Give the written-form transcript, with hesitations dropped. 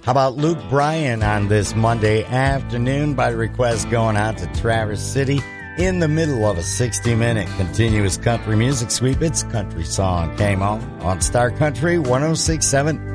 How about Luke Bryan on this Monday afternoon? By request going out to Traverse City in the middle of a 60-minute continuous country music sweep. It's Country Song Came On Star Country 106.7